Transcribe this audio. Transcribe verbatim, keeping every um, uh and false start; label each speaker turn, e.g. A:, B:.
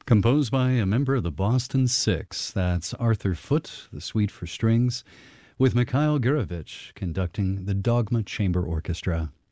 A: Composed by a member of the Boston Six. That's Arthur Foote, the Suite for Strings, with Mikhail Gurevich conducting the Dogma Chamber Orchestra.